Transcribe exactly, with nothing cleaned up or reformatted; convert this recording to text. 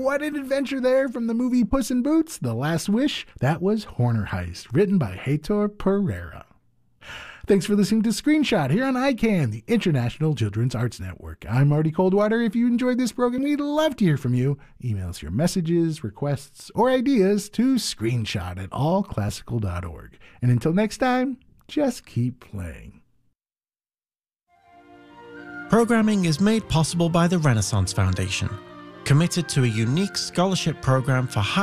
what an adventure there from the movie Puss in Boots, The Last Wish. That was Horner Heist, written by Heitor Pereira. Thanks for listening to Screenshot here on I CAN, the International Children's Arts Network. I'm Marty Coldwater. If you enjoyed this program, we'd love to hear from you. Email us your messages, requests, or ideas to screenshot at all classical dot org. And until next time, just keep playing. Programming is made possible by the Renaissance Foundation, committed to a unique scholarship program for high